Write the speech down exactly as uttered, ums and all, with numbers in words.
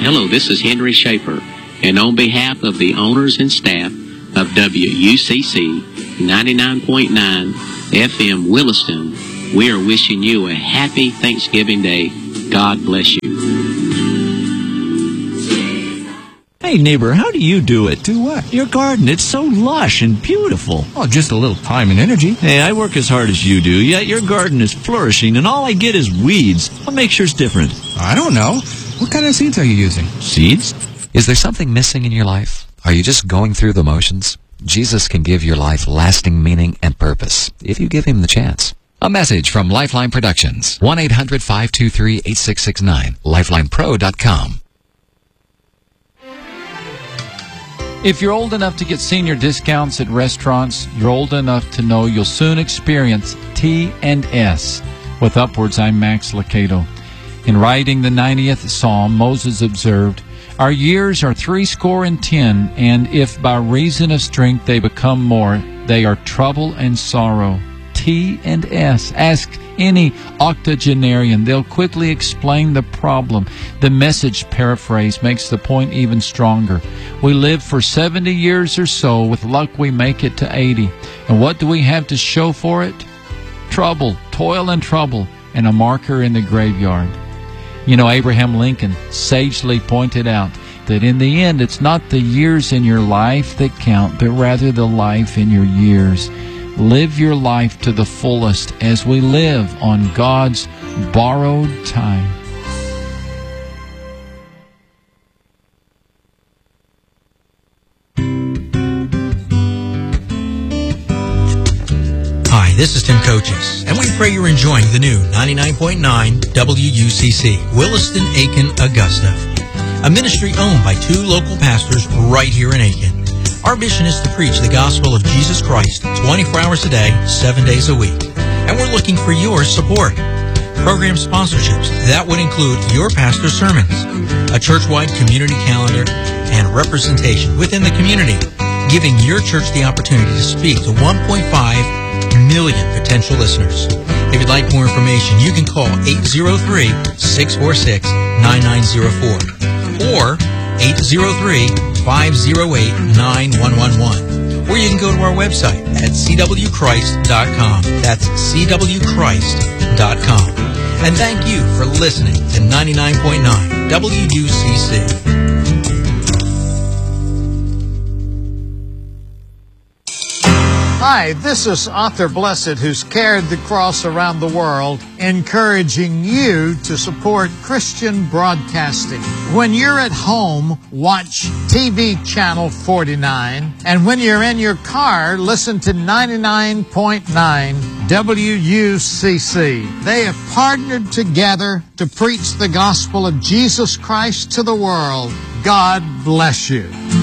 Hello, this is Henry Schaefer, and on behalf of the owners and staff of W U C C ninety-nine point nine F M Williston, we are wishing you a happy Thanksgiving Day. God bless you. Hey, neighbor, how do you do it? Do what? Your garden, it's so lush and beautiful. Oh, just a little time and energy. Hey, I work as hard as you do, yet your garden is flourishing, and all I get is weeds. What makes yours different? I don't know. What kind of seeds are you using? Seeds? Is there something missing in your life? Are you just going through the motions? Jesus can give your life lasting meaning and purpose if you give him the chance. A message from Lifeline Productions. one eight hundred five two three eight six six nine. lifeline pro dot com. If you're old enough to get senior discounts at restaurants, you're old enough to know you'll soon experience T and S. With Upwards, I'm Max Lucado. In writing the ninetieth Psalm, Moses observed, "Our years are threescore and ten, and if by reason of strength they become more, they are trouble and sorrow." T and S. Ask any octogenarian. They'll quickly explain the problem. The Message paraphrase makes the point even stronger. We live for seventy years or so. With luck, we make it to eighty. And what do we have to show for it? Trouble, toil and trouble, and a marker in the graveyard. You know, Abraham Lincoln sagely pointed out that in the end, it's not the years in your life that count, but rather the life in your years. Live your life to the fullest as we live on God's borrowed time. Hi, this is Tim Coaches, and we pray you're enjoying the new ninety-nine point nine W U C C, Williston, Aiken, Augusta, a ministry owned by two local pastors right here in Aiken. Our mission is to preach the gospel of Jesus Christ twenty-four hours a day, seven days a week. And we're looking for your support. Program sponsorships, that would include your pastor's sermons, a church-wide community calendar, and representation within the community, giving your church the opportunity to speak to one point five million potential listeners. If you'd like more information, you can call eight oh three, six four six, nine nine oh four or eight oh three, five oh eight, nine one one one. Or you can go to our website at c w christ dot com. That's c w christ dot com. And thank you for listening to ninety-nine point nine W U C C. Hi, this is Arthur Blessed, who's carried the cross around the world, encouraging you to support Christian broadcasting. When you're at home, watch T V Channel forty-nine, and when you're in your car, listen to ninety-nine point nine W U C C. They have partnered together to preach the gospel of Jesus Christ to the world. God bless you.